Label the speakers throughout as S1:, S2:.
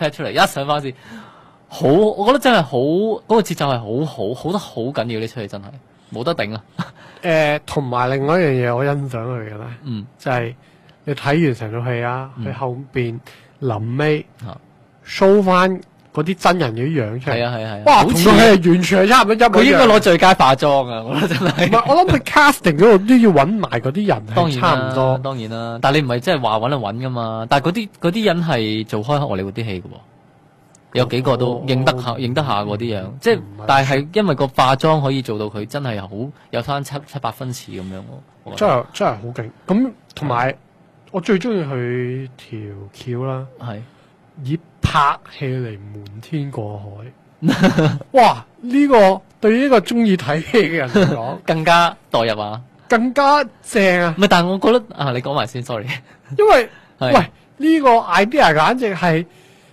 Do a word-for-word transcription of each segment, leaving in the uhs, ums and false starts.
S1: pat 出嚟，一上巴士，好，我覺得真係好，嗰、那個節奏係好好，好得好緊要呢出戲真係冇得頂啊！
S2: 誒，同埋另外一樣嘢我欣賞佢嘅咧，
S1: 嗯，
S2: 就係你睇完成套戲啊，佢、
S1: 嗯、
S2: 後邊臨尾 show 翻嗰啲真人嘅樣出嚟，
S1: 係啊係啊係啊，
S2: 哇，同佢係完全係差唔多一模一樣。
S1: 佢應該攞最佳化妝啊！我覺得真係。
S2: 唔係，我諗佢 casting 嗰度都要揾埋嗰啲人係差唔多。
S1: 當然啦，但係你唔係即係話揾就揾噶嘛？但係嗰啲嗰啲人係做開荷里活啲戲嘅喎，有幾個都認得下認得下嗰啲樣，即係但係因為個化妝可以做到佢真係好有翻七七八分似咁樣喎。
S2: 真係真係好勁。咁同埋我最中意佢條橋啦，係以拍戲嚟瞞天過海。哇！呢、這個對於一個中意睇戲嘅人嚟講，
S1: 更加代入啊，更加
S2: 正啊！
S1: 唔係，但係我覺得啊，你講埋先 ，sorry。
S2: 因為喂呢、這個 idea 簡直係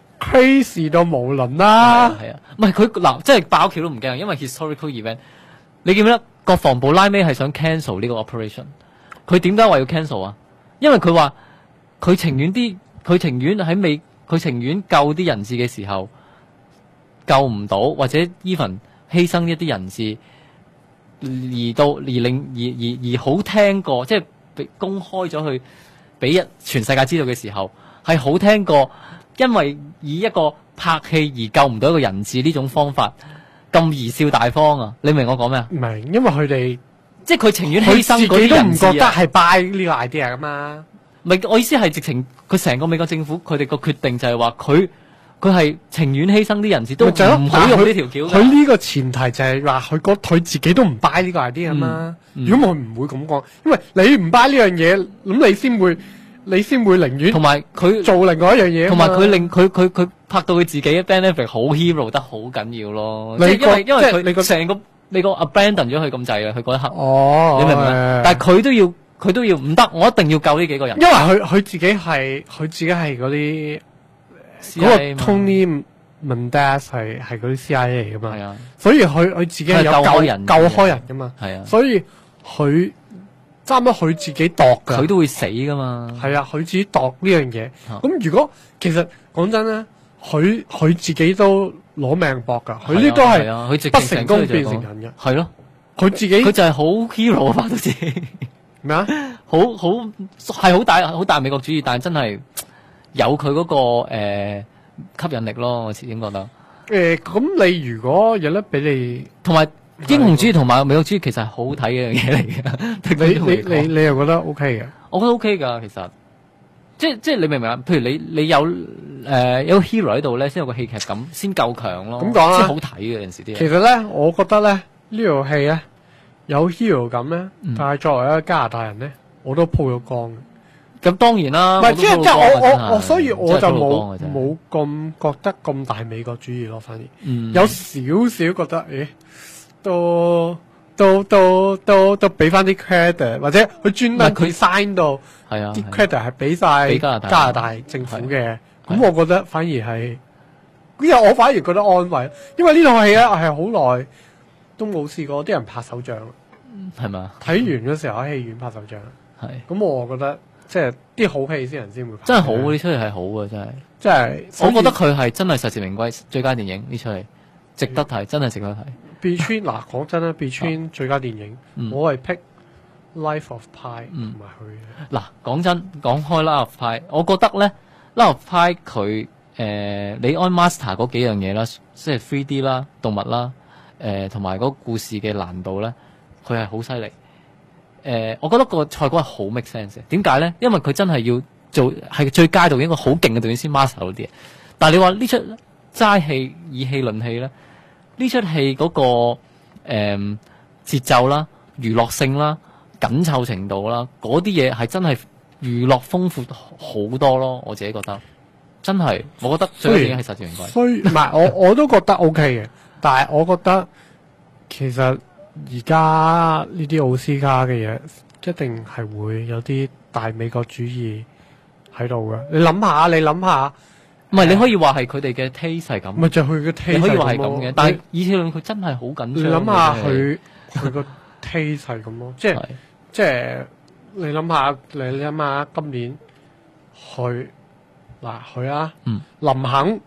S2: crazy 到無倫啦。
S1: 係啊，唔係佢嗱，即係爆橋都唔驚，因為 historical event。你記唔記得國防部拉尾係想 cancel 呢個 operation？ 佢點解話要 cancel 啊？因為佢話佢情願啲，佢情願喺未，佢情願救啲人質嘅時候救唔到，或者 even 犧牲一啲人質，而到而令而而而好聽過，即係被公開咗去俾一全世界知道嘅時候，係好聽過，因為以一個拍戲而救唔到一個人質呢種方法咁貽笑大方啊！你明我講咩啊？
S2: 明，因為佢哋
S1: 即係佢情願犧牲嗰啲人質啊，
S2: 都唔覺得係 buy 呢個 idea 噶嘛。
S1: 唔係，我意思係直情佢成個美國政府佢哋個決定就係話佢佢係情願犧牲啲人質都唔好用呢條橋。
S2: 佢呢個前提就係話佢覺佢自己都唔 buy 呢個 idea 啊嘛。如果佢唔會咁講，因為你唔 buy 呢樣嘢，咁你先會你先會寧願
S1: 同埋佢
S2: 做另外一樣嘢。
S1: 同埋佢令佢佢佢拍到佢自己嘅 Ben Affleck 好 hero 得好緊要咯。
S2: 你
S1: 因為因為佢
S2: 你個
S1: 成個你個 abandon 咗佢咁滯啊！佢嗰一刻，
S2: 哦，
S1: 你明唔明？但係佢都要。佢都要唔得，我一定要救呢幾個人。
S2: 因為佢佢自己係佢自己係嗰啲嗰個 Tony Mendez 係係嗰啲 C I A 嚟噶嘛，
S1: 啊，
S2: 所以佢佢自己有救
S1: 開人
S2: 救開人噶嘛，
S1: 係啊，
S2: 所以佢差唔多佢自己度噶，
S1: 佢都會死噶嘛。
S2: 係啊，佢自己度呢樣嘢。咁、啊、如果其實講真咧，佢佢自己都攞命搏噶，佢呢、啊、都係佢不成功變成人嘅，
S1: 係咯，
S2: 佢自己
S1: 佢就係好 hero 拍到自己。
S2: 咩啊？
S1: 好好係好大好大美國主義，但係真係有佢嗰、那個誒、呃、吸引力咯。我始終覺得
S2: 誒，咁、呃、你如果有得俾你，
S1: 同埋英雄主義同埋美國主義其實係好睇嘅樣嘢嚟嘅。
S2: 你你你你又覺得 OK 嘅？
S1: 我覺得 OK 噶，其實即即係你明唔明啊？譬如你你有誒、呃、有個 hero 喺度咧，先有個戲劇感，先夠強咯。
S2: 咁講啦，
S1: 即係好睇嘅有陣時啲。
S2: 其實咧，我覺得咧呢套戲咧。有 hero 感咧、嗯，但係作為一個加拿大人咧，我都鋪咗光嘅。
S1: 咁當然啦，
S2: 唔係即係即係我我我，所以我就冇
S1: 冇
S2: 冇咁覺得咁大美國主義咯，反而、
S1: 嗯、
S2: 有少少覺得，誒，都都都都都俾翻啲 credit， 或者佢專登佢 sign 到，
S1: 係啊，
S2: 啲 credit 係俾晒加拿大政府嘅。咁我覺得反而係，因為我反而覺得安慰，因為呢套戲咧係好耐都冇試過啲人拍手掌。
S1: 係嘛？
S2: 睇完嗰時候喺戲院拍手掌，係咁我覺得即係啲好戲先人先會拍。真係好，呢出戲係好嘅，真係。即係我覺得佢係真係實至名歸最佳電影呢出戲，值得睇，真係值得睇。Between 嗱，講真啦，Between 最佳電影，
S1: 嗯、
S2: 我係 pick Life of Pi 同埋佢。
S1: 嗱，講真，講開 Life of Pi，我覺得咧 Life of Pi 佢誒李安 master 嗰幾樣嘢啦，即係 three D 啦、動物啦，誒同埋嗰個故事嘅難度咧。佢係好犀利，誒、呃，我覺得個賽果係好 make sense 嘅。點解咧？因為佢真係要做係最佳導演，一個好勁嘅導演先 master 到啲嘢。但係你話呢出齋戲以戲論戲咧，呢出戲嗰個誒、呃、節奏啦、娛樂性啦、緊湊程度啦，嗰啲嘢係真係娛樂豐富好多咯。我自己覺得真係，我覺得最佳電影係實至名歸。
S2: 所以唔係我我都覺得 OK 嘅，但係我覺得其實。而家呢啲奧斯卡嘅嘢，一定係會有啲大美國主義喺度嘅。你諗下，你諗下，
S1: 唔係你可以話係佢哋嘅 taste 係咁。
S2: 咪就佢嘅 taste
S1: 你可以話係咁嘅，但係以前佢真係好緊張。
S2: 你諗下佢佢個 taste 係咁咯，即係即係你諗下，你諗下今年佢嗱佢啊，
S1: 嗯，
S2: 林肯